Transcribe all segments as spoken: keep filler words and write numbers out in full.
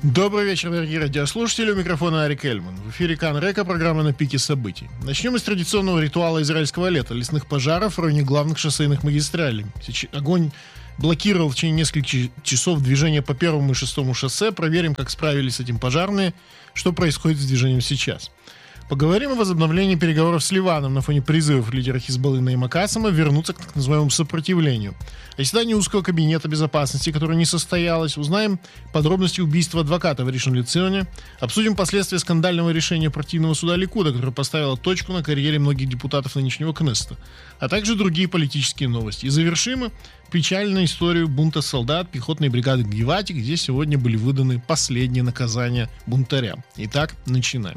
Добрый вечер, дорогие радиослушатели. У микрофона Арик Эльман. В эфире Кан-Река, программа «На пике событий». Начнем с традиционного ритуала израильского лета – лесных пожаров в районе главных шоссейных магистралей. Огонь блокировал в течение нескольких часов движение по первому и шестому шоссе. Проверим, как справились с этим пожарные, что происходит с движением сейчас. Поговорим о возобновлении переговоров с Ливаном на фоне призывов лидера Хизбаллы Наима Кассема вернуться к так называемому сопротивлению. О заседании узкого кабинета безопасности, которое не состоялось, узнаем подробности убийства адвоката в Ришон Ле-Ционе, обсудим последствия скандального решения партийного суда Ликуда, которое поставило точку на карьере многих депутатов нынешнего Кнессета, а также другие политические новости. И завершим печальную историю бунта солдат пехотной бригады Гивати, где сегодня были выданы последние наказания бунтарям. Итак, начинаем.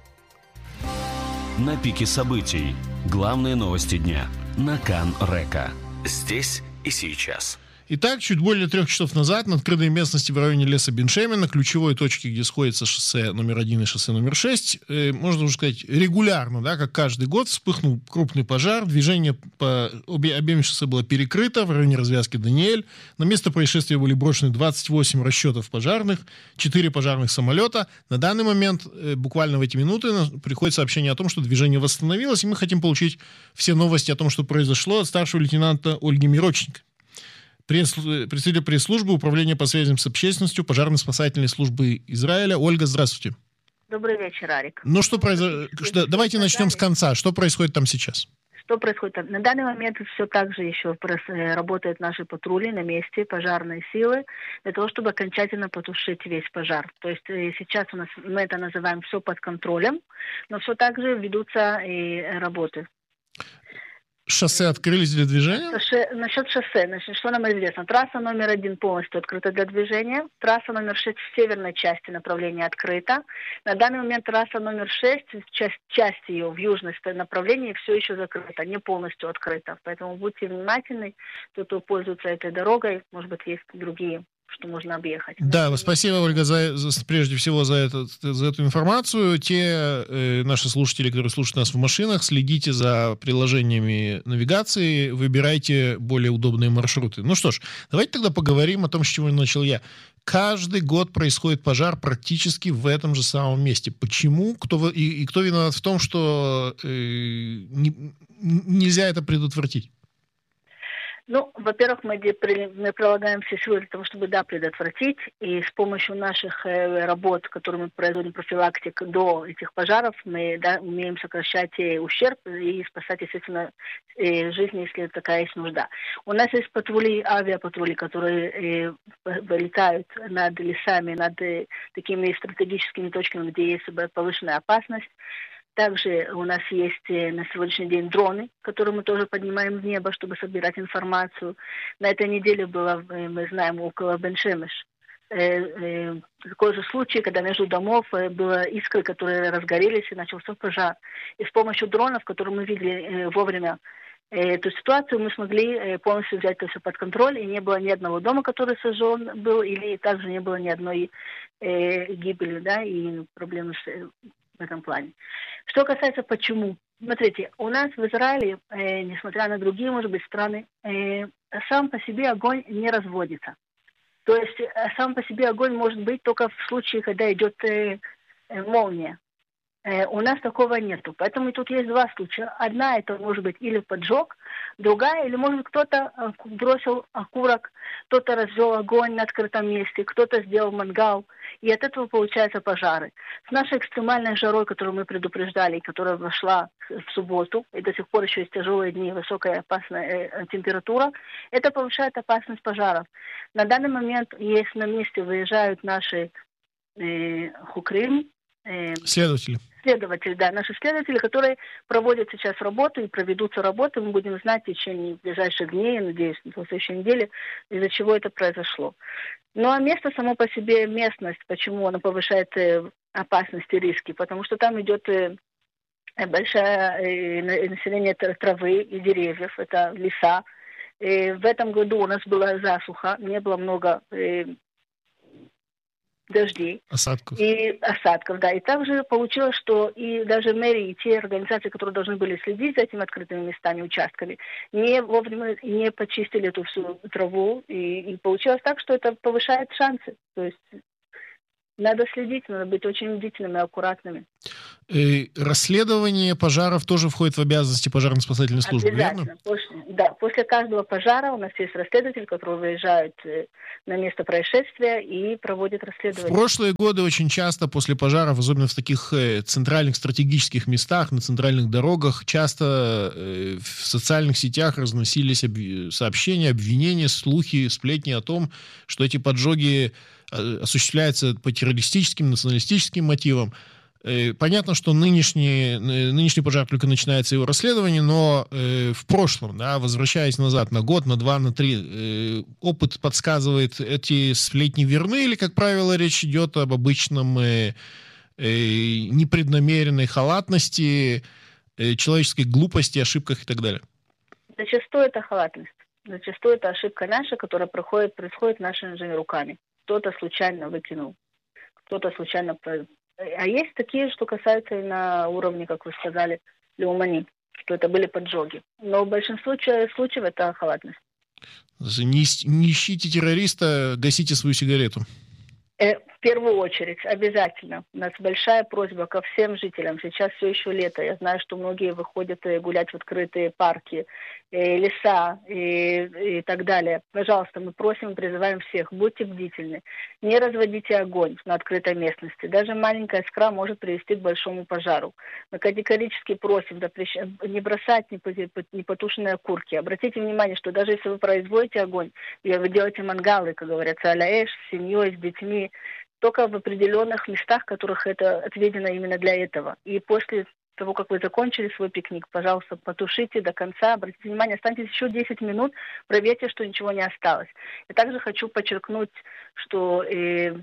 На пике событий. Главные новости дня. На Кан-Река. Здесь и сейчас. Итак, чуть более трех часов назад на открытой местности в районе леса Бен-Шемен, на ключевой точке, где сходится шоссе номер один и шоссе номер шесть, э, можно уже сказать, регулярно, да, как каждый год, вспыхнул крупный пожар. Движение по обе, обеим шоссе было перекрыто в районе развязки Даниэль. На место происшествия были брошены двадцать восемь расчетов пожарных, четыре пожарных самолета. На данный момент, э, буквально в эти минуты, приходит сообщение о том, что движение восстановилось, и мы хотим получить все новости о том, что произошло, от старшего лейтенанта Ольги Мироченко, представитель пресс-службы Управления по связям с общественностью Пожарно-спасательной службы Израиля. Ольга, здравствуйте. Добрый вечер, Арик. Ну, что произошло? Давайте начнем с конца. Что происходит там сейчас? Что происходит там? На данный момент все так же еще работают наши патрули на месте, пожарные силы, для того, чтобы окончательно потушить весь пожар. То есть сейчас у нас, мы это называем все под контролем, но все так же ведутся и работы. Шоссе открылись для движения? Шоссе, насчет шоссе, значит, что нам известно? Трасса номер один полностью открыта для движения. Трасса номер шесть в северной части направления открыта. На данный момент трасса номер шесть, часть, часть ее в южной направлении все еще закрыта, не полностью открыта. Поэтому будьте внимательны, тот, кто пользуется этой дорогой, может быть, есть другие, что можно объехать. Да, Но спасибо, Ольга, за, за, прежде всего за, это, за эту информацию. Те э, наши слушатели, которые слушают нас в машинах, следите за приложениями навигации, выбирайте более удобные маршруты. Ну что ж, давайте тогда поговорим о том, с чего начал я. Каждый год происходит пожар практически в этом же самом месте. Почему? Кто, и, и кто виноват в том, что э, не, нельзя это предотвратить? Ну, во-первых, мы, мы прилагаем все силы для того, чтобы, да, предотвратить. И с помощью наших э, работ, которые мы производим профилактик до этих пожаров, мы, да, умеем сокращать э, ущерб и спасать, естественно, э, жизни, если такая есть нужда. У нас есть патрули, авиапатрули, которые э, летают над лесами, над э, такими стратегическими точками, где есть повышенная опасность. Также у нас есть на сегодняшний день дроны, которые мы тоже поднимаем в небо, чтобы собирать информацию. На этой неделе было, мы знаем, около Бен-Шемеш такой же случай, когда между домов было искры, которые разгорелись, и начался пожар. И с помощью дронов, которые мы видели вовремя эту ситуацию, мы смогли полностью взять это все под контроль, и не было ни одного дома, который сожжен был, или также не было ни одной гибели, да, и проблемы с в этом плане. Что касается почему. Смотрите, у нас в Израиле, э, несмотря на другие, может быть, страны, э, сам по себе огонь не разводится. То есть э, сам по себе огонь может быть только в случае, когда идет э, э, молния. Э, у нас такого нету. Поэтому тут есть два случая. Одна, это может быть или поджог, другая, или может быть кто-то э, бросил окурок, кто-то развел огонь на открытом месте, кто-то сделал мангал. И от этого получаются пожары. С нашей экстремальной жарой, которую мы предупреждали, которая вошла в субботу, и до сих пор еще есть тяжелые дни, высокая опасная э, температура, это повышает опасность пожаров. На данный момент, если на месте выезжают наши э, хукрим, э, следователи. Следователи, да, наши следователи, которые проводят сейчас работу и проведутся работы, мы будем знать в течение ближайших дней, я надеюсь, на следующей неделе, из-за чего это произошло. Ну а место само по себе, местность, почему она повышает э, опасность и риски? Потому что там идет э, большое э, население травы и деревьев, это леса. И в этом году у нас была засуха, не было много э, дождей. Осадков. И осадков, да. И также получилось, что и даже мэрии, и те организации, которые должны были следить за этими открытыми местами, участками, не вовремя не почистили эту всю траву. И, и получилось так, что это повышает шансы. То есть Надо следить, надо быть очень бдительными и аккуратными. И расследование пожаров тоже входит в обязанности пожарно-спасательной службы, Обязательно. верно? После, да, после каждого пожара у нас есть расследователь, который выезжает э, на место происшествия и проводит В расследование. прошлые годы очень часто после пожаров, особенно в таких э, центральных стратегических местах, на центральных дорогах, часто э, в социальных сетях разносились обви- сообщения, обвинения, слухи, сплетни о том, что эти поджоги э, осуществляются по террористическим, националистическим мотивам. Э, Понятно, что нынешний, э, нынешний пожар только начинается его расследование, но э, в прошлом, да, возвращаясь назад на год, на два, на три, э, опыт подсказывает, эти сплетни верны, или, как правило, речь идет об обычном э, э, непреднамеренной халатности, э, человеческой глупости, ошибках и так далее. Зачастую это халатность. Зачастую это ошибка наша, которая проходит, происходит нашими же руками. Кто-то случайно выкинул, кто-то случайно... про- А есть такие, что касаются и на уровне, как вы сказали, леумани, что это были поджоги. Но большинство ча- случаев это халатность. Не, ис- не ищите террориста, гасите свою сигарету. Э, В первую очередь, обязательно. У нас большая просьба ко всем жителям. Сейчас все еще лето. Я знаю, что многие выходят э, гулять в открытые парки, э, леса и, и так далее. Пожалуйста, мы просим и призываем всех, будьте бдительны. Не разводите огонь на открытой местности. Даже маленькая искра может привести к большому пожару. Мы категорически просим запрещ- не бросать непози- непотушенные окурки. Обратите внимание, что даже если вы производите огонь, и вы делаете мангалы, как говорится, а-ля эш, с семьей, с детьми, только в определенных местах, которых это отведено именно для этого. И после того, как вы закончили свой пикник, пожалуйста, потушите до конца, обратите внимание, останьтесь еще десять минут, проверьте, что ничего не осталось. Я также хочу подчеркнуть, что э,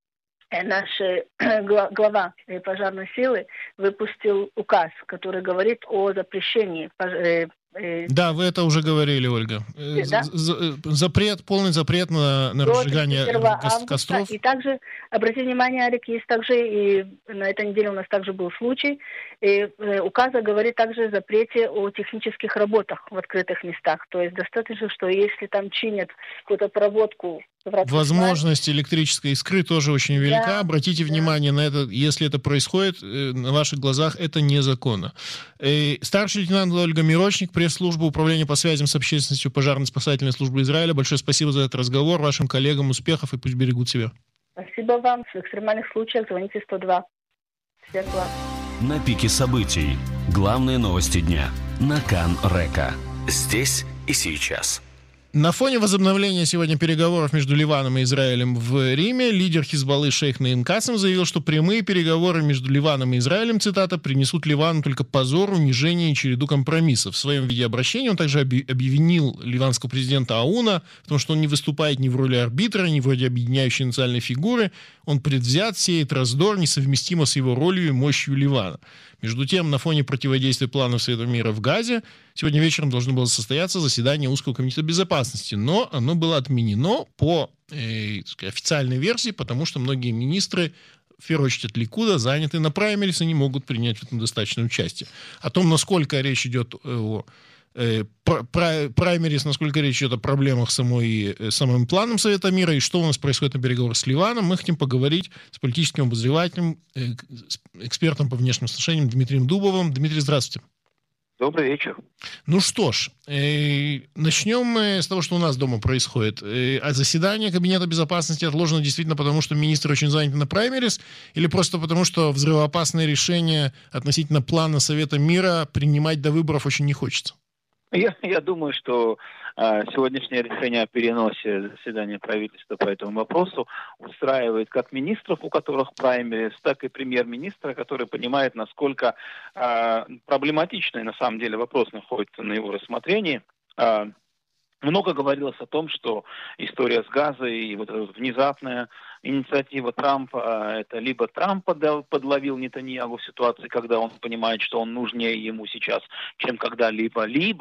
э, наш э, гла- глава э, пожарной силы выпустил указ, который говорит о запрещении пож- э, э, Да, вы это уже говорили, Ольга. Э, да, з- з- э, Запрет, полный запрет на, на до разжигание тридцать первого кос- августа. костров. И также, обратите внимание, Алик, есть также, и на этой неделе у нас также был случай, и э, указ говорит также о запрете о технических работах в открытых местах. То есть достаточно, что если там чинят какую-то проводку, Возможность электрической искры тоже очень велика. Да, Обратите да. внимание на это, если это происходит э, на ваших глазах, это незаконно. Э, Старший лейтенант Ольга Мирочник, пресс-служба управления по связям с общественностью пожарно-спасательной службы Израиля. Большое спасибо за этот разговор. Вашим коллегам успехов и пусть берегут себя. Спасибо вам. В экстремальных случаях звоните сто два. Всех благ. На пике событий. Главные новости дня. На Кан Река. Здесь и сейчас. На фоне возобновления сегодня переговоров между Ливаном и Израилем в Риме лидер Хизбаллы шейх Наим Касем заявил, что прямые переговоры между Ливаном и Израилем, цитата, принесут Ливану только позор, унижение и череду компромиссов. В своем видеообращении он также оби- обвинил ливанского президента Ауна в том, что он не выступает ни в роли арбитра, ни в роли объединяющей национальной фигуры. Он предвзят, сеет раздор, несовместимо с его ролью и мощью Ливана. Между тем, на фоне противодействия планов Совета мира в Газе сегодня вечером должно было состояться заседание Узкого комитета безопасности, но оно было отменено по э, так сказать, официальной версии, потому что многие министры, в первую очередь от Ликуда, заняты на праймерис и не могут принять в этом достаточное участие. О том, насколько речь идет о э, пр- праймерис, насколько речь идет о проблемах самой, э, самым планом Совета мира и что у нас происходит на переговорах с Ливаном, мы хотим поговорить с политическим обозревателем, э, с экспертом по внешним отношениям Дмитрием Дубовым. Дмитрий, здравствуйте. Добрый вечер. Ну что ж, э, начнем мы с того, что у нас дома происходит. Э, а заседание Кабинета безопасности отложено действительно потому, что министры очень заняты на праймерис, или просто потому, что взрывоопасные решения относительно плана Совета мира принимать до выборов очень не хочется? Я, я думаю, что э, сегодняшнее решение о переносе заседания правительства по этому вопросу устраивает как министров, у которых праймерис, так и премьер-министра, который понимает, насколько э, проблематичный на самом деле вопрос находится на его рассмотрении. Э, Много говорилось о том, что история с Газой и вот эта вот внезапная инициатива Трампа, это либо Трамп подловил Нетаньяху в ситуации, когда он понимает, что он нужнее ему сейчас, чем когда-либо, либо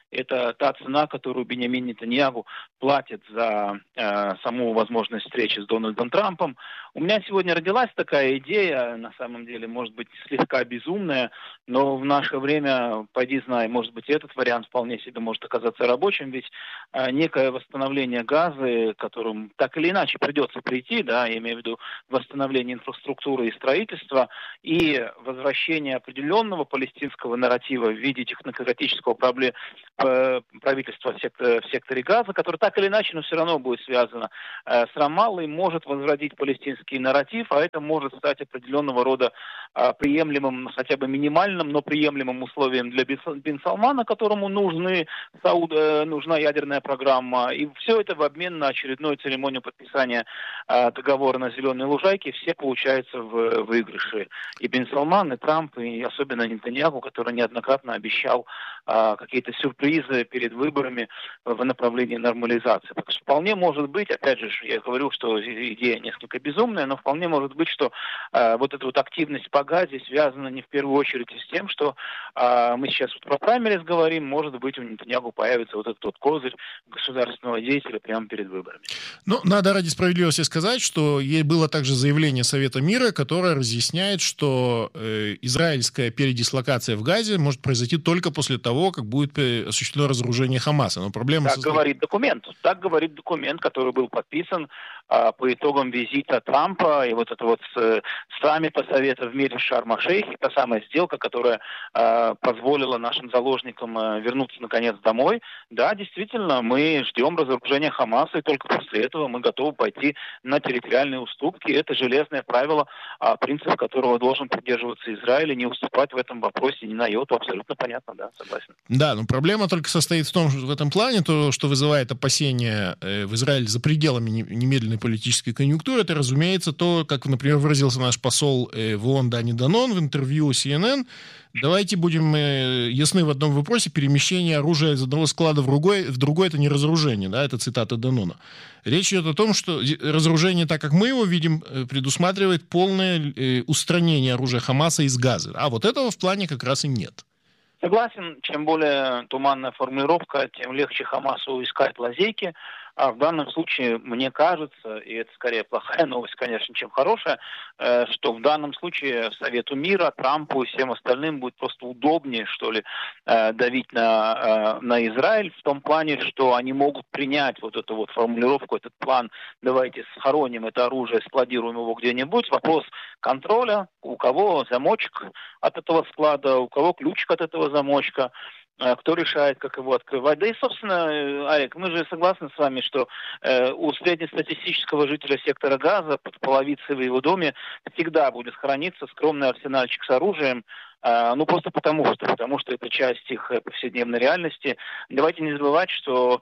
Это та цена, которую Биньямин Нетаньяху платит за э, саму возможность встречи с Дональдом Трампом. У меня сегодня родилась такая идея, на самом деле, может быть, слегка безумная, но в наше время, пойди знай, может быть, этот вариант вполне себе может оказаться рабочим, ведь э, некое восстановление Газы, к которому так или иначе придется прийти, да, я имею в виду восстановление инфраструктуры и строительства, и возвращение определенного палестинского нарратива в виде технократического проблем, э, правительства в, сектор, в секторе Газа, которое так или иначе, но все равно будет связано э, с Рамаллой, может возродить палестинский нарратив, а это может стать определенного рода э, приемлемым, хотя бы минимальным, но приемлемым условием для Бен Салмана, которому нужны, Сауд, э, нужна ядерная программа. И все это в обмен на очередную церемонию подписания э, договора на Зеленой Лужайке. Все получаются в выигрыше. И Бен Салман, и Трамп, и особенно Нетаньяху, который неоднократно обещал э, какие-то сюрпризы перед выборами в направлении нормализации. Так что вполне может быть, опять же, я говорю, что идея несколько безумная, но вполне может быть, что э, вот эта вот активность по Газе связана не в первую очередь с тем, что э, мы сейчас вот про праймерис говорим, может быть, у Нетаньяху появится вот этот вот козырь государственного деятеля прямо перед выборами. Ну, надо ради справедливости сказать, что ей было также заявление Совета мира, которое разъясняет, что э, израильская передислокация в Газе может произойти только после того, как будет осуществлено разоружение Хамаса. Но проблема так состоит... говорит документ. Так говорит документ, который был подписан а, по итогам визита Трампа и вот это вот с, саммита Совета в мире в Шарм-эль-Шейхе, та самая сделка, которая а, позволила нашим заложникам а, вернуться наконец домой. Да, действительно, мы ждем разоружения Хамаса, и только после этого мы готовы пойти на территориальные уступки. Это железное правило, а, принцип которого должен придерживаться Израиль, и не уступать в этом вопросе ни на йоту. Абсолютно понятно, да, согласен. Да, но проблема только состоит в том, что в этом плане то, что вызывает опасения э, в Израиле за пределами немедленной политической конъюнктуры, это, разумеется, то, как, например, выразился наш посол э, в ООН Дани Данон в интервью си эн эн. Давайте будем э, ясны в одном вопросе: перемещение оружия из одного склада в другой, в другой это не разоружение, да, это цитата Данона. Речь идет о том, что разоружение, так как мы его видим, предусматривает полное э, устранение оружия Хамаса из Газы. А вот этого в плане как раз и нет. Согласен, чем более туманная формулировка, тем легче Хамасу искать лазейки. А в данном случае, мне кажется, и это скорее плохая новость, конечно, чем хорошая, э, что в данном случае Совету мира, Трампу и всем остальным будет просто удобнее, что ли, э, давить на, э, на Израиль в том плане, что они могут принять вот эту вот формулировку, этот план: давайте схороним это оружие, складируем его где-нибудь. Вопрос контроля: у кого замочек от этого склада, у кого ключик от этого замочка, кто решает, как его открывать. Да и, собственно, Арик, мы же согласны с вами, что э, у среднестатистического жителя сектора Газа под половицей в его доме всегда будет храниться скромный арсенальчик с оружием, э, ну просто потому что, потому что это часть их повседневной реальности. Давайте не забывать, что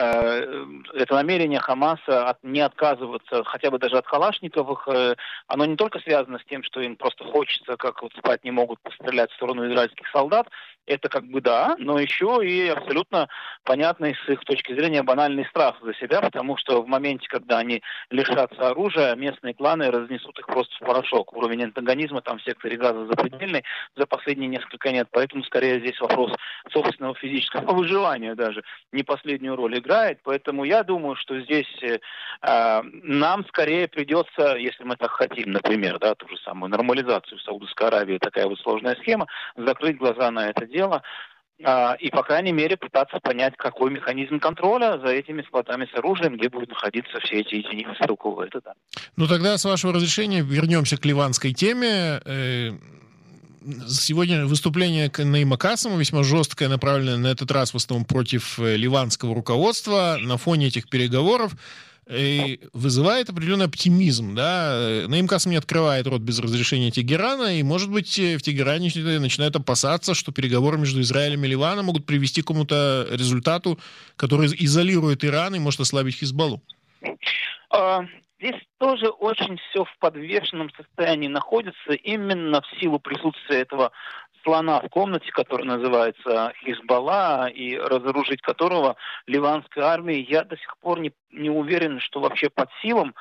э, это намерение Хамаса от, не отказываться хотя бы даже от калашниковых, э, оно не только связано с тем, что им просто хочется, как вот спать не могут, пострелять в сторону израильских солдат. Это как бы да, но еще и абсолютно понятный с их точки зрения банальный страх за себя, потому что в моменте, когда они лишатся оружия, местные кланы разнесут их просто в порошок. Уровень антагонизма там в секторе Газа запредельный, за последние несколько лет, поэтому скорее здесь вопрос собственного физического выживания даже не последнюю роль играет. Поэтому я думаю, что здесь э, нам скорее придется, если мы так хотим, например, да, ту же самую нормализацию в Саудовской Аравии, такая вот сложная схема, закрыть глаза на это дело, дело, и, по крайней мере, пытаться понять, какой механизм контроля за этими складами с оружием, где будут находиться все эти единицы стрелкового. Это да. Ну, тогда, с вашего разрешения, вернемся к ливанской теме. Сегодня выступление Наима Кассема весьма жесткое, направленное на этот раз в основном против ливанского руководства на фоне этих переговоров. И вызывает определенный оптимизм, да. Наим Кассем не открывает рот без разрешения Тегерана, и, может быть, в Тегеране начинают опасаться, что переговоры между Израилем и Ливаном могут привести к какому-то результату, который изолирует Иран и может ослабить Хизбаллу. Здесь тоже очень все в подвешенном состоянии находится, именно в силу присутствия этого слона в комнате, который называется Хизбалла, и разоружить которого ливанской армии, я до сих пор не, не уверен, что вообще под силам.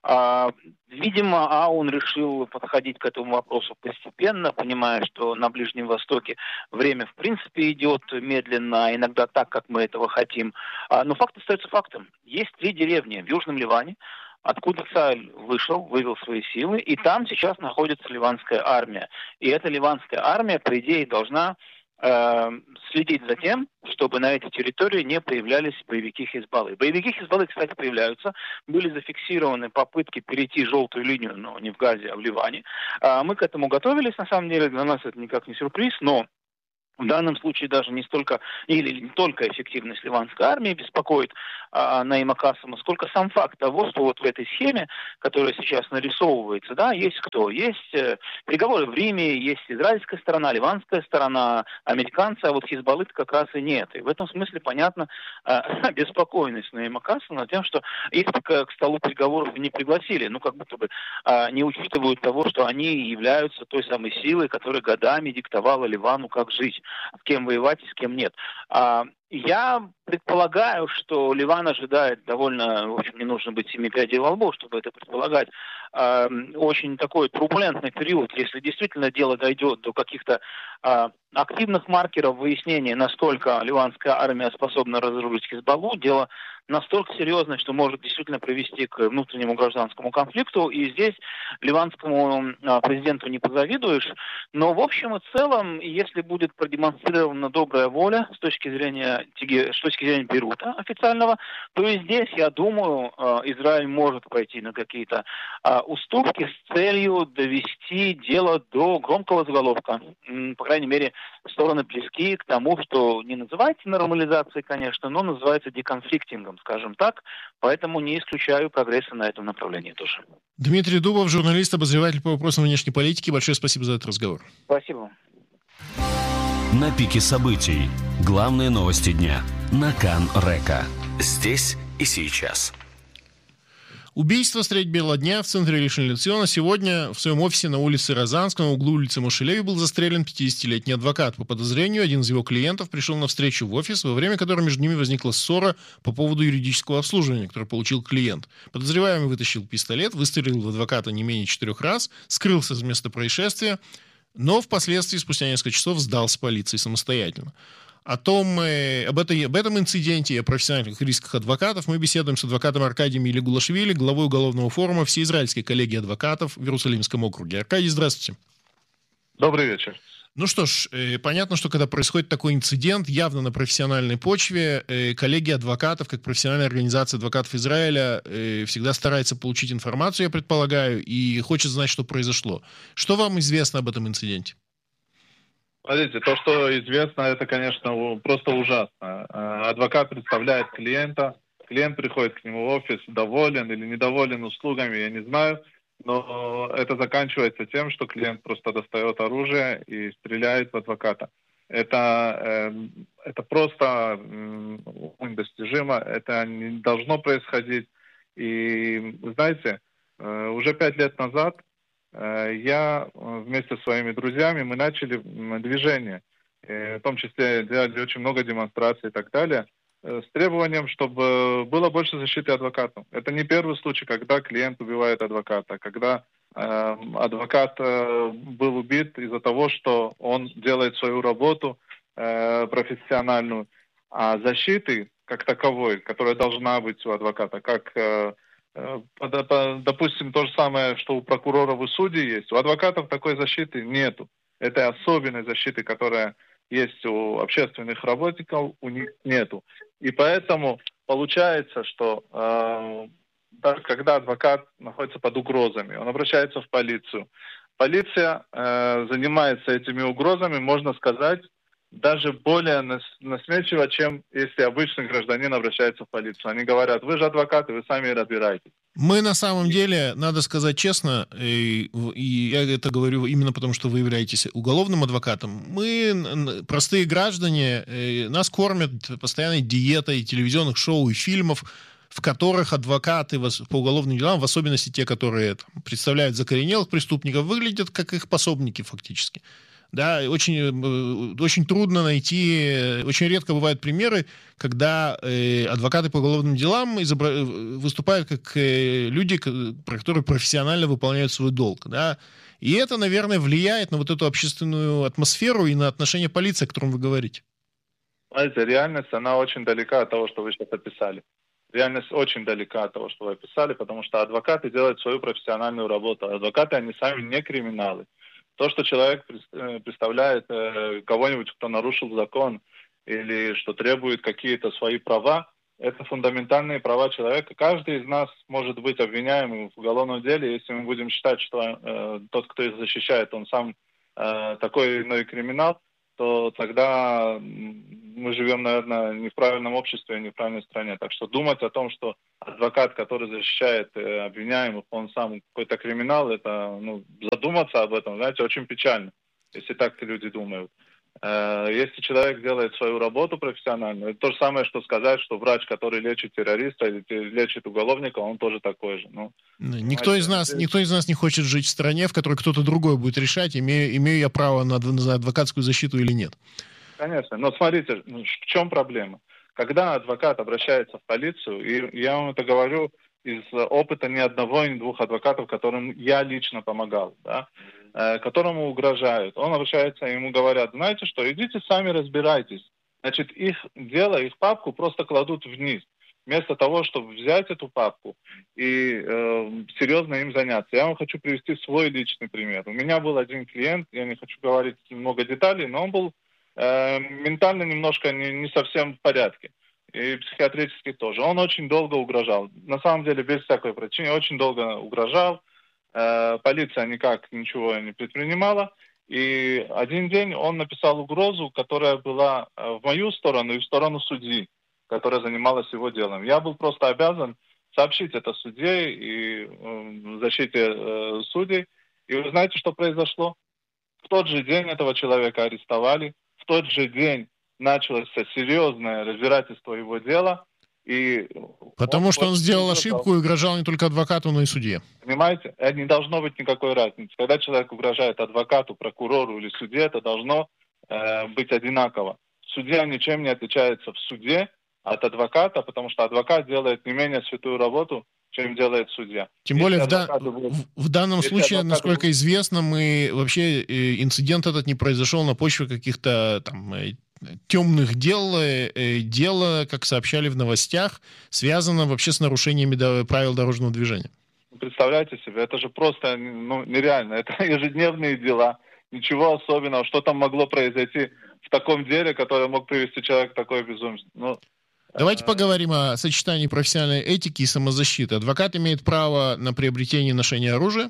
Видимо, АУН решил подходить к этому вопросу постепенно, понимая, что на Ближнем Востоке время в принципе идет медленно, иногда так, как мы этого хотим. Но факт остается фактом. Есть три деревни в Южном Ливане, откуда Цааль вышел, вывел свои силы, и там сейчас находится ливанская армия. И эта ливанская армия, по идее, должна э, следить за тем, чтобы на этой территории не появлялись боевики Хизбаллы. Боевики Хизбаллы, кстати, появляются. Были зафиксированы попытки перейти желтую линию, но не в Газе, а в Ливане. А мы к этому готовились, на самом деле, для нас это никак не сюрприз, но в данном случае даже не столько или не только эффективность ливанской армии беспокоит а, Наима Кассама, сколько сам факт того, что вот в этой схеме, которая сейчас нарисовывается, да, есть кто? Есть э, переговоры в Риме, есть израильская сторона, ливанская сторона, американцы, а вот Хизбаллы как раз и нет. И в этом смысле понятна э, беспокойность Наима Кассама тем, что их к, к столу переговоров не пригласили, ну как будто бы э, не учитывают того, что они являются той самой силой, которая годами диктовала Ливану, как жить, с кем воевать и с кем нет. А, я предполагаю, что Ливан ожидает довольно, в общем, не нужно быть семи пядей во лбу, чтобы это предполагать, а, очень такой турбулентный период, если действительно дело дойдет до каких-то а, активных маркеров выяснения, насколько ливанская армия способна разоружить Хизбаллу, дело настолько серьезное, что может действительно привести к внутреннему гражданскому конфликту, и здесь ливанскому а, президенту не позавидуешь, но в общем и целом, если будет продемонстрирована добрая воля с точки зрения, с точки зрения Бейрута официального, то и здесь, я думаю, а, Израиль может пойти на какие-то а, уступки с целью довести дело до громкого заголовка. М, по крайней мере, стороны близки к тому, что не называется нормализацией, конечно, но называется деконфликтингом, скажем так, поэтому не исключаю прогресса на этом направлении тоже. Дмитрий Дубов, журналист, обозреватель по вопросам внешней политики. Большое спасибо за этот разговор. Спасибо. На пике событий. Главные новости дня. На Кан Река. Здесь и сейчас. Убийство средь бела дня в центре Ришон-ле-Циона. Сегодня в своем офисе на улице Розанском, на углу улицы Мошелеви, был застрелен пятидесятилетний адвокат. По подозрению, один из его клиентов пришел на встречу в офис, во время которой между ними возникла ссора по поводу юридического обслуживания, которое получил клиент. Подозреваемый вытащил пистолет, выстрелил в адвоката не менее четырех раз, скрылся с места происшествия, но впоследствии, спустя несколько часов, сдался полиции самостоятельно. О том, э, об, этой, об этом инциденте и о профессиональных рисках адвокатов мы беседуем с адвокатом Аркадием Елигулашвили, главой уголовного форума Всеизраильской коллегии адвокатов в Иерусалимском округе. Аркадий, здравствуйте. Добрый вечер. Ну что ж, э, понятно, что когда происходит такой инцидент, явно на профессиональной почве, э, коллегия адвокатов, как профессиональная организация адвокатов Израиля, э, всегда старается получить информацию, я предполагаю, и хочет знать, что произошло. Что вам известно об этом инциденте? Смотрите, то, что известно, это, конечно, просто ужасно. Адвокат представляет клиента, клиент приходит к нему в офис, доволен или недоволен услугами, я не знаю, но это заканчивается тем, что клиент просто достает оружие и стреляет в адвоката. Это, это просто недостижимо, это не должно происходить. И, знаете, уже пять лет назад я вместе с своими друзьями, мы начали движение, в том числе делали очень много демонстраций и так далее, с требованием, чтобы было больше защиты адвокатов. Это не первый случай, когда клиент убивает адвоката, когда э, адвокат э, был убит из-за того, что он делает свою работу э, профессиональную, а защиты как таковой, которая должна быть у адвоката, как... Э, допустим, то же самое, что у прокуроров и судей есть. У адвокатов такой защиты нету. Этой особенной защиты, которая есть у общественных работников, у них нету. И поэтому получается, что э, даже когда адвокат находится под угрозами, он обращается в полицию. Полиция э, занимается этими угрозами, можно сказать, даже более насмешливо, чем если обычный гражданин обращается в полицию. Они говорят, вы же адвокаты, вы сами разбираетесь. Мы на самом деле, надо сказать честно, и, и я это говорю именно потому, что вы являетесь уголовным адвокатом, мы, простые граждане, нас кормят постоянной диетой телевизионных шоу и фильмов, в которых адвокаты по уголовным делам, в особенности те, которые там представляют закоренелых преступников, выглядят как их пособники фактически. Да, очень, очень трудно найти, очень редко бывают примеры, когда э, адвокаты по уголовным делам изобра... выступают как э, люди, которые профессионально выполняют свой долг, да. И это, наверное, влияет на вот эту общественную атмосферу и на отношение полиции, о котором вы говорите. Знаете, реальность, она очень далека от того, что вы сейчас описали. Реальность очень далека от того, что вы описали, потому что адвокаты делают свою профессиональную работу. Адвокаты, они сами не криминалы. То, что человек представляет кого-нибудь, кто нарушил закон, или что требует какие-то свои права, это фундаментальные права человека. Каждый из нас может быть обвиняемым в уголовном деле, если мы будем считать, что э, тот, кто их защищает, он сам э, такой иной криминал, то тогда мы живем, наверное, не в правильном обществе, не в правильной стране. Так что думать о том, что адвокат, который защищает э, обвиняемых, он сам какой-то криминал, это, ну, задуматься об этом, знаете, очень печально, если так люди думают. Э, если человек делает свою работу профессиональную, это то же самое, что сказать, что врач, который лечит террориста или лечит уголовника, он тоже такой же. Ну, никто из нас, никто из нас не хочет жить в стране, в которой кто-то другой будет решать, имею, имею я право на, на адвокатскую защиту или нет. Конечно, но смотрите, в чем проблема? Когда адвокат обращается в полицию, и я вам это говорю из опыта ни одного, ни двух адвокатов, которым я лично помогал, да, э, которому угрожают, он обращается, ему говорят, знаете что, идите сами разбирайтесь. Значит, их дело, их папку просто кладут вниз, вместо того, чтобы взять эту папку и э, серьезно им заняться. Я вам хочу привести свой личный пример. У меня был один клиент, я не хочу говорить много деталей, но он был э, ментально немножко не, не совсем в порядке. И психиатрически тоже. Он очень долго угрожал. На самом деле, без всякой причины, очень долго угрожал. Э, полиция никак ничего не предпринимала. И один день он написал угрозу, которая была в мою сторону и в сторону судьи, которая занималась его делом. Я был просто обязан сообщить это судье и э, защите э, судей. И вы знаете, что произошло? В тот же день этого человека арестовали. В тот же день началось серьезное разбирательство его дела. И Потому он что он сделал ошибку и угрожал не только адвокату, но и судье. Понимаете? Не должно быть никакой разницы. Когда человек угрожает адвокату, прокурору или судье, это должно э, быть одинаково. Судья ничем не отличается в суде от адвоката, потому что адвокат делает не менее святую работу, чем делает судья. Тем более в, да, будут, в, в данном случае, насколько будут... известно, мы вообще э, инцидент этот не произошел на почве каких-то там э, темных дел. Э, дело, как сообщали в новостях, связано вообще с нарушениями до, правил дорожного движения. Представляете себе, это же просто ну, нереально. Это ежедневные дела. Ничего особенного. Что там могло произойти в таком деле, которое мог привести человека к такой безумству? Ну, Давайте поговорим о сочетании профессиональной этики и самозащиты. Адвокат имеет право на приобретение и ношение оружия?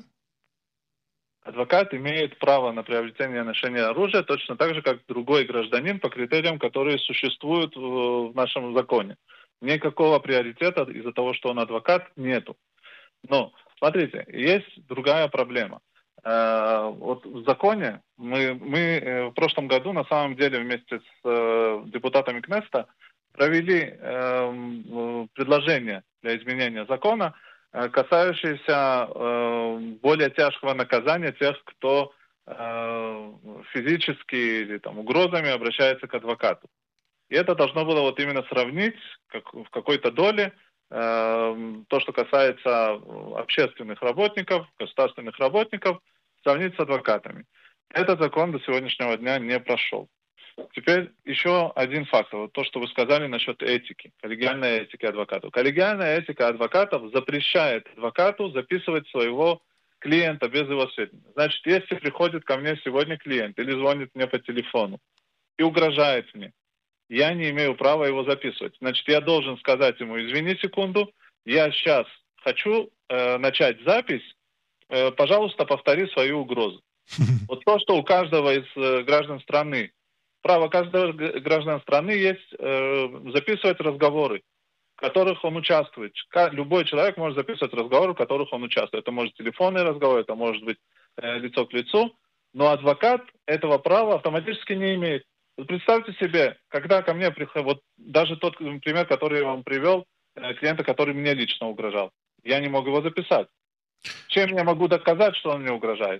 Адвокат имеет право на приобретение и ношение оружия точно так же, как другой гражданин по критериям, которые существуют в нашем законе. Никакого приоритета из-за того, что он адвокат, нету. Но, смотрите, есть другая проблема. Вот в законе мы, мы в прошлом году на самом деле вместе с депутатами Кнессета провели э, предложение для изменения закона, э, касающееся э, более тяжкого наказания тех, кто э, физически или там, угрозами обращается к адвокату. И это должно было вот именно сравнить как, в какой-то доле э, то, что касается общественных работников, государственных работников, сравнить с адвокатами. Этот закон до сегодняшнего дня не прошел. Теперь еще один фактор. Вот то, что вы сказали насчет этики, коллегиальной этики адвокатов. Коллегиальная этика адвокатов запрещает адвокату записывать своего клиента без его сведения. Значит, если приходит ко мне сегодня клиент или звонит мне по телефону и угрожает мне, я не имею права его записывать. Значит, я должен сказать ему, извини секунду, я сейчас хочу э, начать запись, э, пожалуйста, повтори свою угрозу. Вот то, что у каждого из э, граждан страны, право каждого граждан страны есть э, записывать разговоры, в которых он участвует. Любой человек может записывать разговоры, в которых он участвует. Это может телефонный разговор, это может быть э, лицо к лицу, но адвокат этого права автоматически не имеет. Вот представьте себе, когда ко мне приходит, вот даже тот пример, который я вам привел, э, клиента, который мне лично угрожал, я не мог его записать. Чем я могу доказать, что он мне угрожает?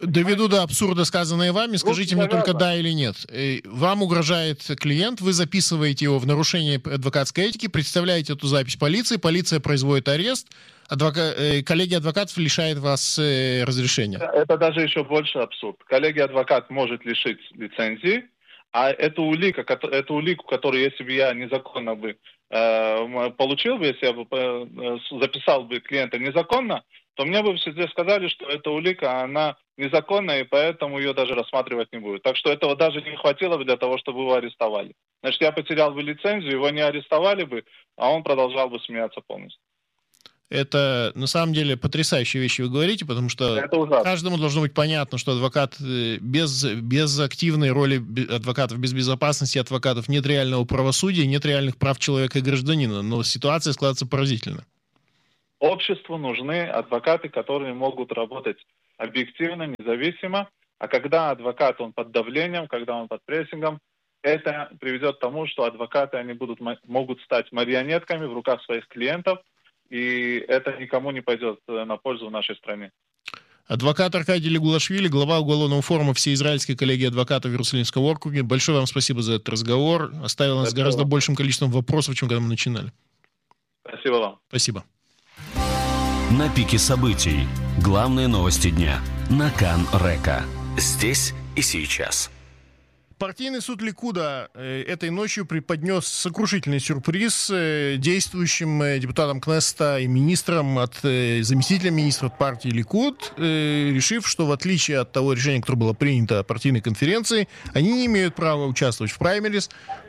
Доведу до абсурда сказанное вами. Скажите мне только да или нет. Вам угрожает клиент, вы записываете его в нарушение адвокатской этики, представляете эту запись полиции, полиция производит арест, адвока... коллегия адвокатов лишает вас разрешения. Это даже еще больше абсурд. Коллегия адвокат может лишить лицензии, а эту улику, эту улику, которую, если бы я незаконно бы э, получил бы, если я бы э, записал бы клиента незаконно, то мне бы все сказали, что эта улика, она незаконная, и поэтому ее даже рассматривать не будет. Так что этого даже не хватило бы для того, чтобы его арестовали. Значит, я потерял бы лицензию, его не арестовали бы, а он продолжал бы смеяться полностью. Это, на самом деле, потрясающие вещи вы говорите, потому что каждому должно быть понятно, что адвокат без, без активной роли адвокатов, без безопасности адвокатов нет реального правосудия, нет реальных прав человека и гражданина. Но ситуация складывается поразительно. Обществу нужны адвокаты, которые могут работать объективно, независимо. А когда адвокат, он под давлением, когда он под прессингом, это приведет к тому, что адвокаты, они будут, могут стать марионетками в руках своих клиентов, и это никому не пойдет на пользу в нашей стране. Адвокат Аркадий Легулашвили, глава уголовного форума Всеизраильской коллегии адвокатов в Иерусалимском округе. Большое вам спасибо за этот разговор. Оставил нас спасибо. Гораздо большим количеством вопросов, чем когда мы начинали. Спасибо вам. Спасибо. На пике событий. Главные новости дня. На Кан Река. Здесь и сейчас. Партийный суд Ликуда э, этой ночью преподнес сокрушительный сюрприз э, действующим э, депутатам Кнессета и министрам от э, заместителя министра от партии Ликуд, э, решив, что в отличие от того решения, которое было принято партийной конференцией, они не имеют права участвовать в праймерис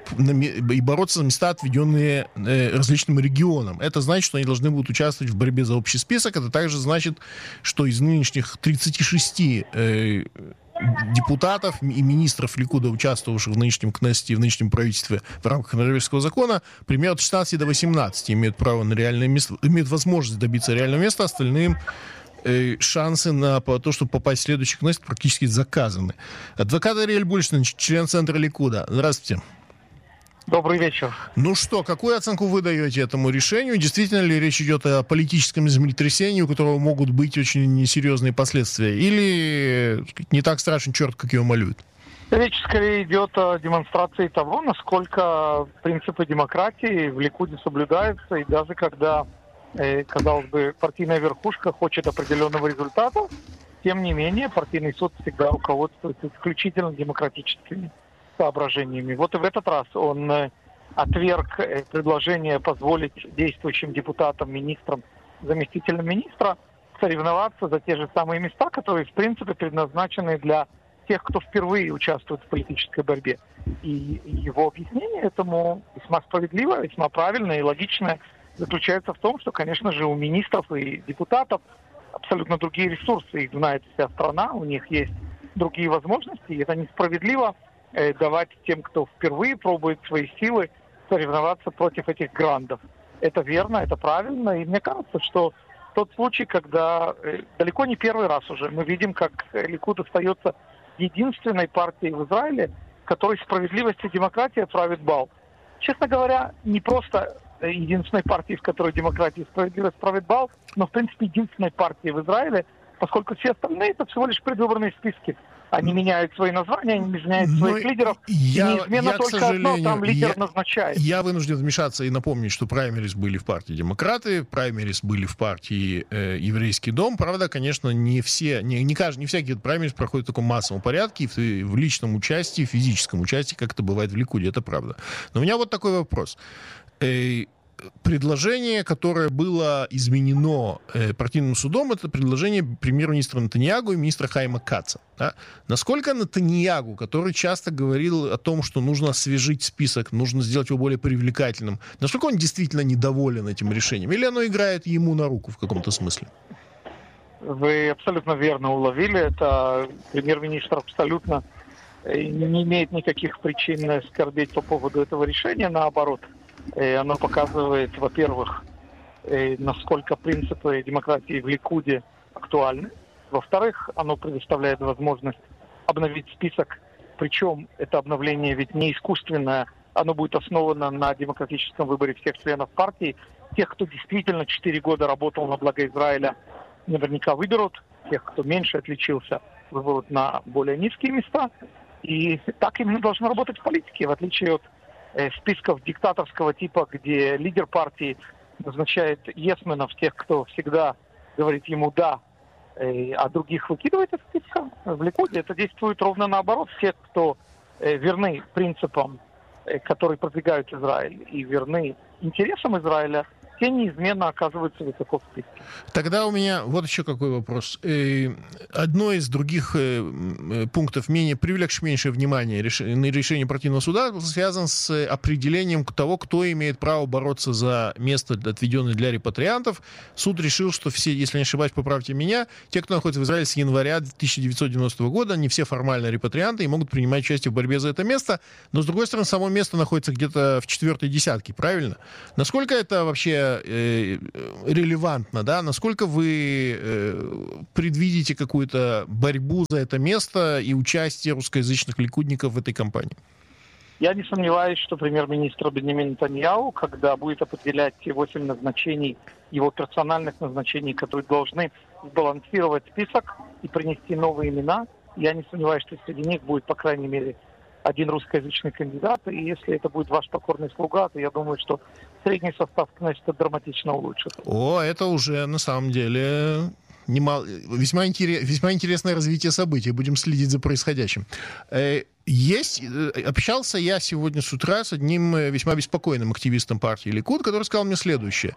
и бороться за места, отведенные э, различным регионам. Это значит, что они должны будут участвовать в борьбе за общий список. Это также значит, что из нынешних тридцати шести э, депутатов и министров Ликуда, участвовавших в нынешнем Кнессете и в нынешнем правительстве в рамках Норвежского закона, примерно от шестнадцати до восемнадцати имеют право на реальное место, имеют возможность добиться реального места, остальным э, шансы на то, чтобы попасть в следующий Кнессет, практически заказаны. Адвокат Ариэль Бульштейн, член Центра Ликуда. Здравствуйте. Добрый вечер. Ну что, какую оценку вы даете этому решению? Действительно ли речь идет о политическом землетрясении, у которого могут быть очень серьезные последствия? Или не так страшен черт, как его малюют? Речь скорее идет о демонстрации того, насколько принципы демократии в Ликуде соблюдаются. И даже когда, э, казалось бы, партийная верхушка хочет определенного результата, тем не менее партийный суд всегда руководствуется исключительно демократическими соображениями. Вот и в этот раз он отверг предложение позволить действующим депутатам, министрам, заместителям министра соревноваться за те же самые места, которые, в принципе, предназначены для тех, кто впервые участвует в политической борьбе. И его объяснение этому весьма справедливое, весьма правильное и логичное заключается в том, что, конечно же, у министров и депутатов абсолютно другие ресурсы. Их знает вся страна, у них есть другие возможности, и это несправедливо давать тем, кто впервые пробует свои силы, соревноваться против этих грандов. Это верно, это правильно. И мне кажется, что тот случай, когда э, далеко не первый раз уже мы видим, как Ликуд остается единственной партией в Израиле, которой справедливость и демократия правит бал. Честно говоря, не просто единственной партией, в которой демократия и справедливость правит бал, но, в принципе, единственной партией в Израиле, поскольку все остальные это всего лишь предвыборные списки. Они меняют свои названия, они меняют своих Но лидеров. Я, неизменно я, только одно, там лидер я, назначает. Я вынужден вмешаться и напомнить, что праймерис были в партии Демократы, праймерис были в партии э, Еврейский дом. Правда, конечно, не все, не, не, каждый, не всякий праймерис проходит в таком массовом порядке, в, в личном участии, в физическом участии, как это бывает в Ликуде, это правда. Но у меня вот такой вопрос. Э, Предложение, которое было изменено э, партийным судом, это предложение премьер-министра Нетаньягу и министра Хайма Каца. Да? Насколько Нетаньягу, который часто говорил о том, что нужно освежить список, нужно сделать его более привлекательным, насколько он действительно недоволен этим решением? Или оно играет ему на руку в каком-то смысле? Вы абсолютно верно уловили. Это премьер-министр абсолютно не имеет никаких причин скорбеть по поводу этого решения, наоборот. И оно показывает, во-первых, насколько принципы демократии в Ликуде актуальны. Во-вторых, оно предоставляет возможность обновить список. Причем это обновление ведь не искусственное, оно будет основано на демократическом выборе всех членов партии. Тех, кто действительно четыре года работал на благо Израиля, наверняка выберут. Тех, кто меньше отличился, вывод на более низкие места. И так именно должно работать в политике, в отличие от э, списков диктаторского типа, где лидер партии назначает есменов, тех, кто всегда говорит ему «да», э, а других выкидывает из списка. В Ликуде это действует ровно наоборот. Те, кто э, верны принципам, э, которые продвигают Израиль, и верны интересам Израиля, те неизменно оказываются высоко в списке. Тогда у меня вот еще какой вопрос. Одно из других пунктов, менее привлекших меньшее внимание на решение партийного суда, связан с определением того, кто имеет право бороться за место, отведенное для репатриантов. Суд решил, что все, если не ошибаюсь, поправьте меня, те, кто находится в Израиле с января тысяча девятьсот девяностого года, они все формально репатрианты и могут принимать участие в борьбе за это место. Но, с другой стороны, само место находится где-то в четвертой десятке, правильно? Насколько это вообще релевантно, да? Насколько вы э, предвидите какую-то борьбу за это место и участие русскоязычных ликудников в этой кампании? Я не сомневаюсь, что премьер-министр Беньямин Нетаньяху, когда будет определять те восемь назначений, его персональных назначений, которые должны сбалансировать список и принести новые имена, я не сомневаюсь, что среди них будет, по крайней мере, один русскоязычный кандидат, и если это будет ваш покорный слуга, то я думаю, что средний состав Кнессета драматично улучшится. О, это уже на самом деле немало, весьма, интерес, весьма интересное развитие событий. Будем следить за происходящим. Есть, общался я сегодня с утра с одним весьма беспокойным активистом партии Ликуд, который сказал мне следующее.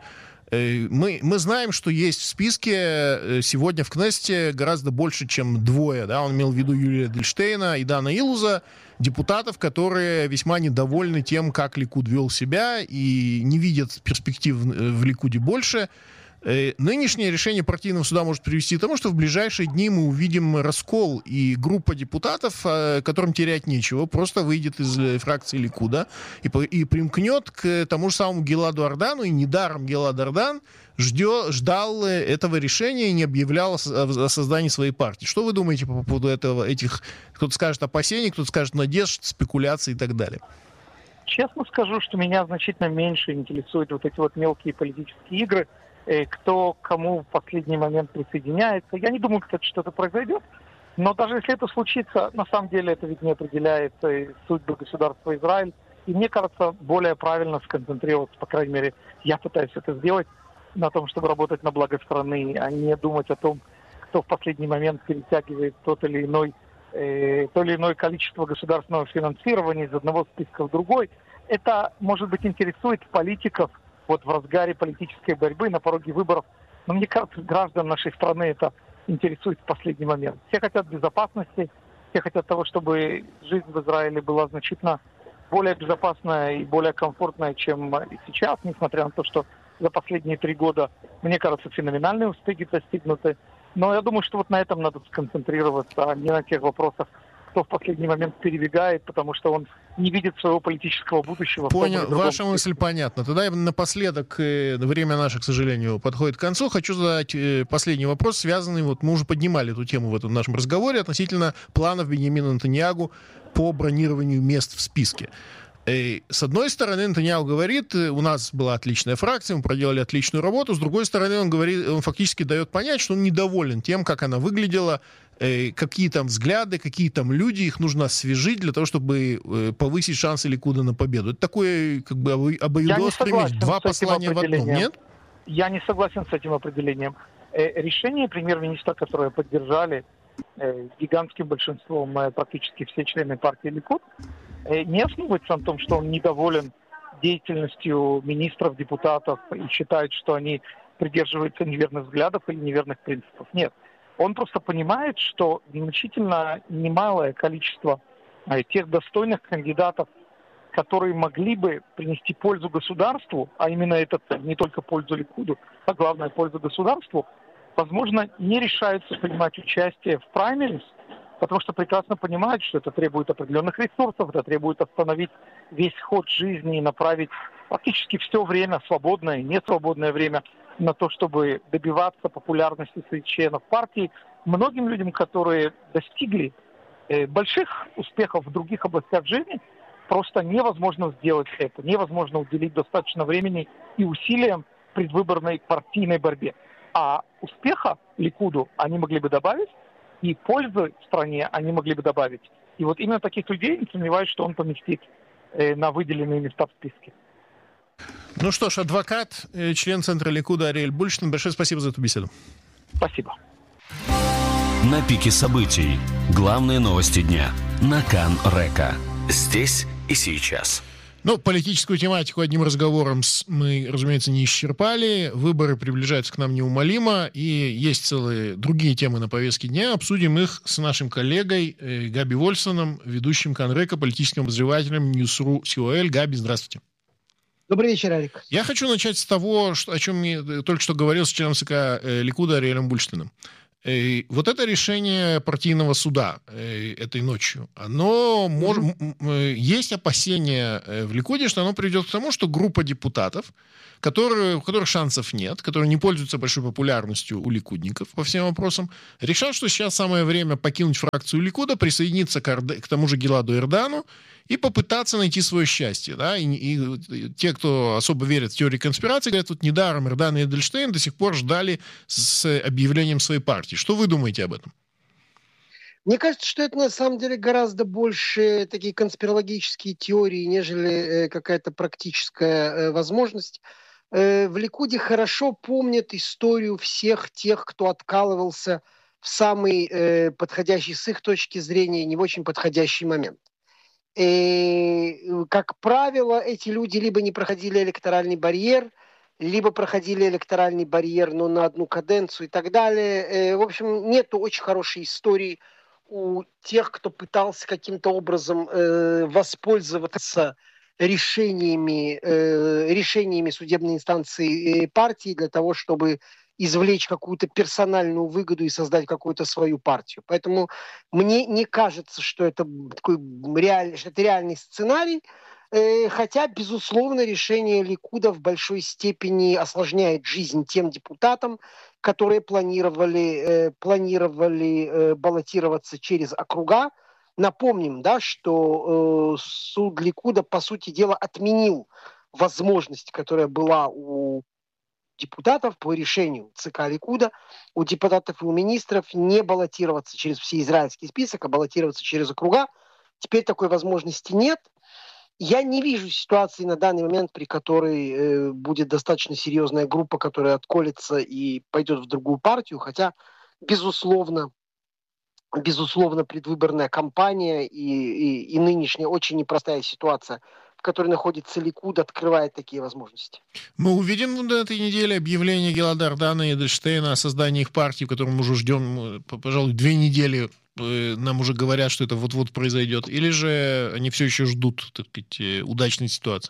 Мы, мы знаем, что есть в списке сегодня в Кнессете гораздо больше, чем двое. Да? Он имел в виду Юрия Эдельштейна и Дана Илуза, депутатов, которые весьма недовольны тем, как Ликуд вел себя и не видят перспектив в Ликуде больше. Нынешнее решение партийного суда может привести к тому, что в ближайшие дни мы увидим раскол, и группа депутатов, которым терять нечего, просто выйдет из фракции Ликуда и, и примкнет к тому же самому Гиладу Ардану, и недаром Гилад Ардан ждет, ждал этого решения и не объявлял о создании своей партии. Что вы думаете по поводу этого, этих, кто-то скажет опасений, кто-то скажет надежд, спекуляций и так далее? Честно скажу, что меня значительно меньше интересуют вот эти вот мелкие политические игры, кто кому в последний момент присоединяется. Я не думаю, кстати, что это произойдет. Но даже если это случится, на самом деле это ведь не определяет судьбы государства Израиль. И мне кажется, более правильно сконцентрироваться, по крайней мере, я пытаюсь это сделать, на том, чтобы работать на благо страны, а не думать о том, кто в последний момент перетягивает тот или иной, э, то или иное количество государственного финансирования из одного списка в другой. Это, может быть, интересует политиков, вот в разгаре политической борьбы, на пороге выборов. Но мне кажется, граждан нашей страны это интересует в последний момент. Все хотят безопасности, все хотят того, чтобы жизнь в Израиле была значительно более безопасная и более комфортная, чем сейчас, несмотря на то, что за последние три года, мне кажется, феноменальные успехи достигнуты. Но я думаю, что вот на этом надо сконцентрироваться, а не на тех вопросах, кто в последний момент перебегает, потому что он не видит своего политического будущего. Понял, ваша мысль понятна. Тогда я напоследок, время наше, к сожалению, подходит к концу. Хочу задать последний вопрос, связанный, вот мы уже поднимали эту тему в этом нашем разговоре, относительно планов Беньямина Нетаньяху по бронированию мест в списке. С одной стороны, Нетаньяху говорит, у нас была отличная фракция, мы проделали отличную работу. С другой стороны, он говорит, он фактически дает понять, что он недоволен тем, как она выглядела, какие там взгляды, какие там люди, их нужно освежить для того, чтобы повысить шансы Ликуда на победу. Это такое, как бы, обоюдоострое, два послания в одном, нет? Я не согласен с этим определением. Решение премьер-министра, которое поддержали гигантским большинством практически все члены партии Ликуд, не основывается на том, что он недоволен деятельностью министров, депутатов и считает, что они придерживаются неверных взглядов или неверных принципов. Нет. Он просто понимает, что значительно немалое количество тех достойных кандидатов, которые могли бы принести пользу государству, а именно это не только пользу Ликуду, а главное пользу государству, возможно, не решаются принимать участие в праймерис, потому что прекрасно понимают, что это требует определенных ресурсов, это требует остановить весь ход жизни и направить практически все время, свободное и несвободное время, на то, чтобы добиваться популярности среди членов партии. Многим людям, которые достигли э, больших успехов в других областях жизни, просто невозможно сделать это, невозможно уделить достаточно времени и усилиям предвыборной партийной борьбе. А успеха Ликуду они могли бы добавить, и пользы стране они могли бы добавить. И вот именно таких людей, не сомневаюсь, что он поместит э, на выделенные места в списке. Ну что ж, адвокат, э, член Центра Ликуда Ариэль Бульштейн, большое спасибо за эту беседу. Спасибо. На пике событий. Главные новости дня. На Кан Река. Здесь и сейчас. Ну, политическую тематику одним разговором мы, разумеется, не исчерпали. Выборы приближаются к нам неумолимо, и есть целые другие темы на повестке дня. Обсудим их с нашим коллегой э, Габи Вольсоном, ведущим Кан Река, политическим обозревателем Ньюс.ру Сиоэль. Габи, здравствуйте. Добрый вечер, Алик. Я хочу начать с того, что, о чем я только что говорил с членом ЦК э, Ликуда Ариэлем Бульштейном. Э, вот это решение партийного суда э, этой ночью, оно мож, mm-hmm. э, есть опасения э, в Ликуде, что оно приведет к тому, что группа депутатов, которые, у которых шансов нет, которые не пользуются большой популярностью у ликудников по всем вопросам, решат, что сейчас самое время покинуть фракцию Ликуда, присоединиться к, Арде, к тому же Гиладу Эрдану и попытаться найти свое счастье. Да? И, и, и те, кто особо верит в теории конспирации, говорят, вот недаром Эрдан и Эдельштейн до сих пор ждали с объявлением своей партии. Что вы думаете об этом? Мне кажется, что это на самом деле гораздо больше такие конспирологические теории, нежели э, какая-то практическая э, возможность. Э, в Ликуде хорошо помнят историю всех тех, кто откалывался в самый э, подходящий с их точки зрения не в очень подходящий момент. И, как правило, эти люди либо не проходили электоральный барьер, либо проходили электоральный барьер, но на одну каденцию и так далее. В общем, нету очень хорошей истории у тех, кто пытался каким-то образом э, воспользоваться решениями, э, решениями судебной инстанции партии для того, чтобы извлечь какую-то персональную выгоду и создать какую-то свою партию. Поэтому мне не кажется, что это такой реальный, что это реальный сценарий, э, хотя, безусловно, решение Ликуда в большой степени осложняет жизнь тем депутатам, которые планировали, э, планировали э, баллотироваться через округа. Напомним, да, что э, суд Ликуда, по сути дела, отменил возможность, которая была у депутатов по решению ЦК Ликуда, у депутатов и у министров не баллотироваться через всеизраильский список, а баллотироваться через округа. Теперь такой возможности нет. Я не вижу ситуации на данный момент, при которой э, будет достаточно серьезная группа, которая отколется и пойдет в другую партию, хотя, безусловно, безусловно, предвыборная кампания и, и, и нынешняя очень непростая ситуация, в которой находится Ликуд, открывает такие возможности. Мы увидим на этой неделе объявление Гилада Эрдана и Эдельштейна о создании их партии, которую мы уже ждем, пожалуй, две недели. Нам уже говорят, что это вот-вот произойдет. Или же они все еще ждут, так сказать, удачной ситуации?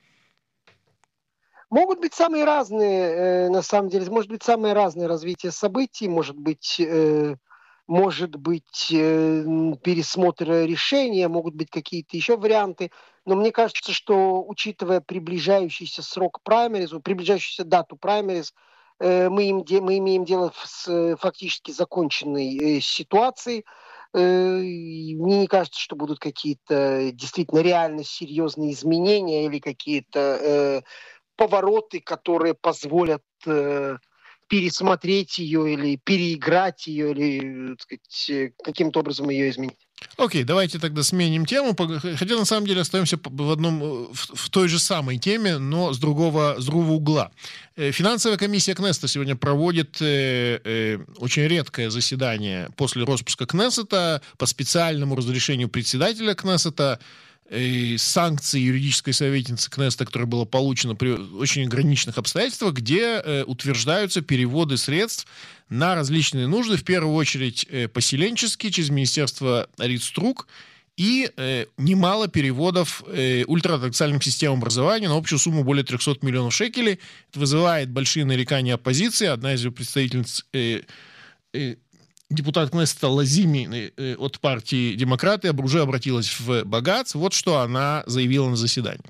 Могут быть самые разные, на самом деле, может быть самые разные развития событий, может быть... Может быть, пересмотр решения, могут быть какие-то еще варианты. Но мне кажется, что, учитывая приближающийся срок праймериз, приближающуюся дату праймериз, мы, им, мы имеем дело с фактически законченной ситуацией. Мне не кажется, что будут какие-то действительно реально серьезные изменения или какие-то повороты, которые позволят... пересмотреть ее или переиграть ее, или, так сказать, каким-то образом ее изменить. Окей, давайте тогда сменим тему. Хотя на самом деле остаемся в, одном, в, в той же самой теме, но с другого, с другого угла. Финансовая комиссия Кнессета сегодня проводит э, э, очень редкое заседание после распуска Кнессета по специальному разрешению председателя Кнессета. Санкции юридической советницы Кнессета, которое было получено при очень ограниченных обстоятельствах, где э, утверждаются переводы средств на различные нужды, в первую очередь э, поселенческие, через Министерство Арицтрук, и э, немало переводов э, ультраортодоксальным системам образования на общую сумму более триста миллионов шекелей. Это вызывает большие нарекания оппозиции. Одна из ее представительниц... Э, э, Депутат Кнессета Лазими э, от партии «Демократы» уже обратилась в Багац. Вот что она заявила на заседании.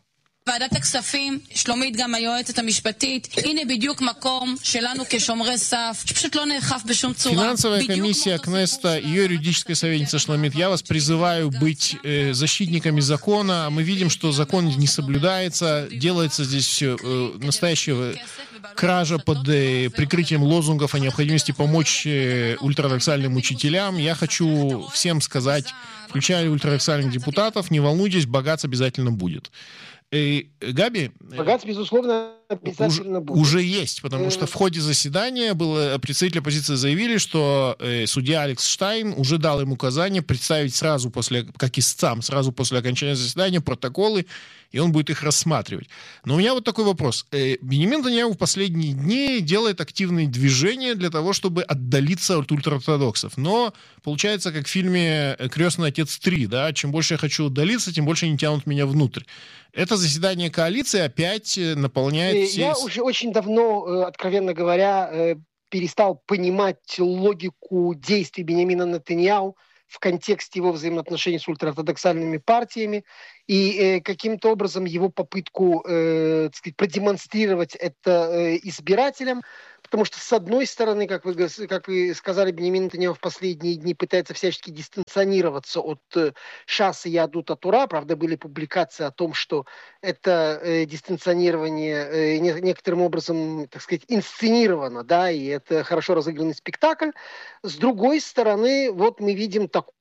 ועדת הכספים, שלומית גם היועצת המשפטית, הנה בדיוק מקום שלנו כשומרי סף, שפשוט לא נאכף בשום צורה. Финансовая комиссия Кнессета, ее юридическая советница Шломит, я вас призываю быть э, защитниками закона. Мы видим, что закон не соблюдается, делается здесь э, настоящая кража под э, прикрытием лозунгов о необходимости помочь э, ультраортодоксальным учителям. Я хочу всем сказать, включая ультраортодоксальных депутатов, не волнуйтесь, богатство обязательно будет. Э, Габи... Богатство, безусловно, обязательно уже, будет. Уже есть, потому что в ходе заседания было, представители оппозиции заявили, что э, судья Алекс Штайн уже дал им указание представить сразу после, как истцам, сразу после окончания заседания протоколы, и он будет их рассматривать. Но у меня вот такой вопрос. Э, Биньямин Нетаньяху в последние дни делает активные движения для того, чтобы отдалиться от ультраортодоксов. Но получается, как в фильме «Крестный отец три», да, чем больше я хочу отдалиться, тем больше они тянут меня внутрь. Это заседание коалиции опять наполняет все... Я уже очень давно, откровенно говоря, перестал понимать логику действий Биньямина Нетаньяху в контексте его взаимоотношений с ультраортодоксальными партиями и э, каким-то образом его попытку э, так сказать, продемонстрировать это э, избирателям. Потому что, с одной стороны, как вы, как вы сказали, Биньямин Нетаньяху в последние дни пытается всячески дистанционироваться от э, ШАС и Яадут ха-Тора. Правда, были публикации о том, что это э, дистанционирование э, не, некоторым образом, так сказать, инсценировано, да, и это хорошо разыгранный спектакль. С другой стороны, вот мы видим такую...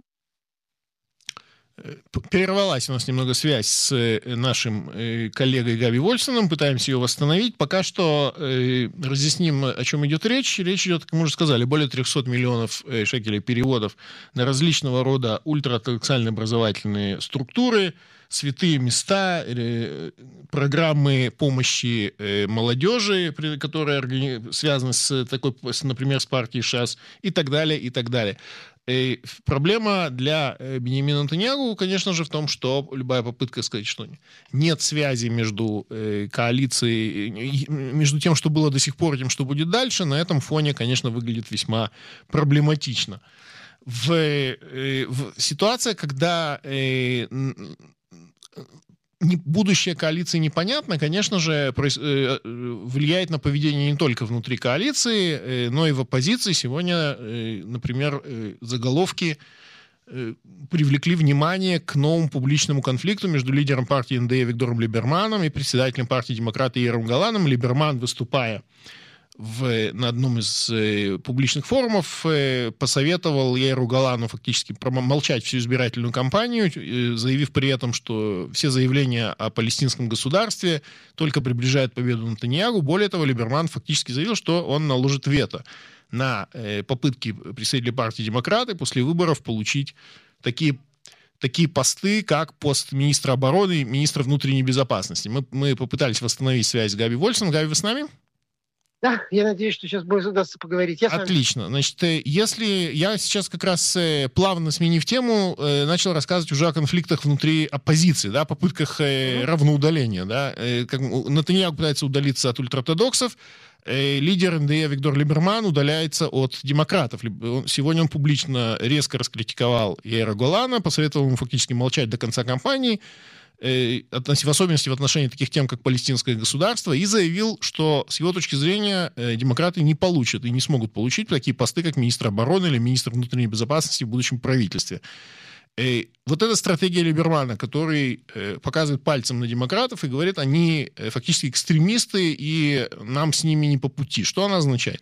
Прервалась у нас немного связь с нашим коллегой Габи Вольсоном, пытаемся ее восстановить. Пока что э, разъясним, о чем идет речь. Речь идет, как мы уже сказали, более трехсот миллионов шекелей переводов на различного рода ультраортодоксальные образовательные структуры, святые места, э, программы помощи э, молодежи, которые органи... связаны с такой, с, например, с партией ШАС и так далее, и так далее. И проблема для Биньямина Нетаньяху, конечно же, в том, что любая попытка сказать, что нет связи между э, коалицией, между тем, что было до сих пор, и тем, что будет дальше, на этом фоне, конечно, выглядит весьма проблематично. В, э, в ситуация, когда э, не, будущее коалиции непонятно, конечно же, проис, э, влияет на поведение не только внутри коалиции, э, но и в оппозиции. Сегодня, э, например, э, заголовки э, привлекли внимание к новому публичному конфликту между лидером партии эн дэ и Виктором Либерманом и председателем партии демократы Яиром Голаном. Либерман, выступая В, на одном из э, публичных форумов э, посоветовал Яиру Голану фактически промолчать всю избирательную кампанию, э, заявив при этом, что все заявления о палестинском государстве только приближают победу Нетаньяху. Более того, Либерман фактически заявил, что он наложит вето на э, попытки представителей партии демократы после выборов получить такие такие посты, как пост министра обороны и министра внутренней безопасности. Мы, мы попытались восстановить связь с Габи Вольсон. Габи, вы с нами? Да, я надеюсь, что сейчас будет удастся поговорить. Я Отлично. Значит, если я сейчас как раз плавно сменив тему, начал рассказывать уже о конфликтах внутри оппозиции, да, попытках mm-hmm. равноудаления, да, как Нетаньяху пытается удалиться от ультраортодоксов, лидер эн дэ Виктор Либерман удаляется от демократов. Сегодня он публично резко раскритиковал Яира Голана, посоветовал ему фактически молчать до конца кампании, в особенности в отношении таких тем, как палестинское государство, и заявил, что с его точки зрения демократы не получат и не смогут получить такие посты, как министр обороны или министр внутренней безопасности в будущем правительстве. И вот эта стратегия Либермана, который показывает пальцем на демократов и говорит, они фактически экстремисты, и нам с ними не по пути. Что она означает?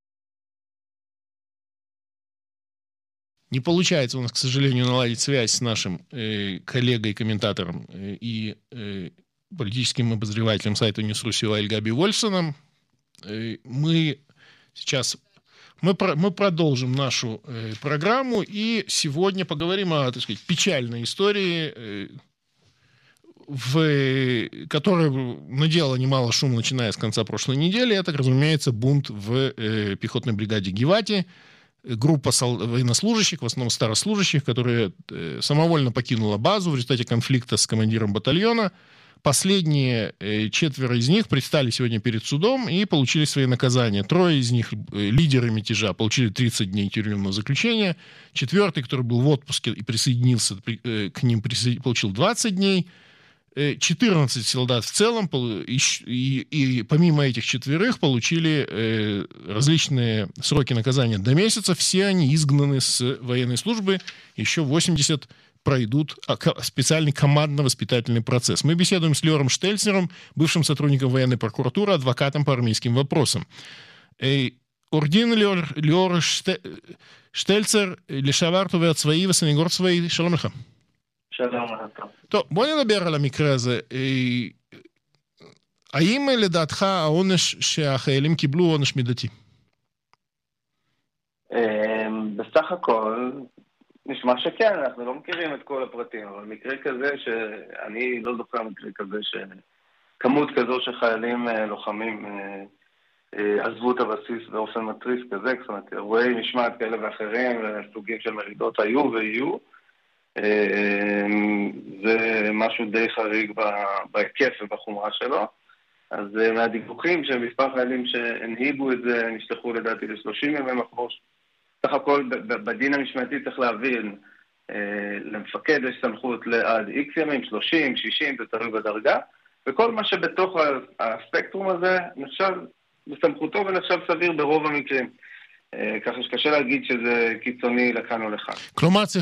Не получается у нас, к сожалению, наладить связь с нашим э, коллегой, комментатором э, и э, политическим обозревателем сайта Ньюс.ру Сивайль Габи Вольсоном. Э, мы сейчас мы, про, мы продолжим нашу э, программу и сегодня поговорим о, так сказать, печальной истории, э, в, которая наделала немало шума, начиная с конца прошлой недели. Это, разумеется, бунт в э, пехотной бригаде Гивати. Группа военнослужащих, в основном старослужащих, которые э, самовольно покинула базу в результате конфликта с командиром батальона. Последние э, четверо из них предстали сегодня перед судом и получили свои наказания. Трое из них, э, лидеры мятежа, получили тридцать дней тюремного заключения. Четвертый, который был в отпуске и присоединился при, э, к ним, присоедин... получил двадцать дней. четырнадцать солдат в целом, и, и, и помимо этих четверых получили э, различные сроки наказания до месяца. Все они изгнаны с военной службы, еще восемьдесят пройдут специальный командно-воспитательный процесс. Мы беседуем с Лиором Штельцером, бывшим сотрудником военной прокуратуры, адвокатом по армейским вопросам. Ордин Лиор, Лиор Штельצר, לשעבר תובע צבאי וסניגור צבאי, שלום לך. שלום לך. טוב, בוא נדבר על המקרה הזה. האם לדעתך העונש שהחיילים קיבלו הוא עונש מידתי? בסך הכל, נשמע שכן, אנחנו לא מכירים את כל הפרטים, אבל מקרה כזה שאני לא זוכר מקרה כזה שכמות כזו שחיילים לוחמים עזבו את הבסיס באופן מטריס כזה, זאת אומרת, אירועי משמעת כאלה ואחרים, סוגים של מרידות היו ויהיו, זה משהו די חריג בהיקף ובחומרה שלו. אז מהדיווחים שמספר חיילים שהנהיגו את זה נשלחו לדעתי ל-שלושים ימי מחבוש. סך הכל בדין המשמעתי צריך להבין, למפקד יש סמכות לעד איקס ימים, שלושים, שישים, זה תלוי בדרגה, וכל מה שבתוך הספקטרום הזה נחשב בסמכותו ונחשב סביר ברוב המקרים. ככה שקשה להגיד שזה קיצוני לכאן או לכאן. כלומר,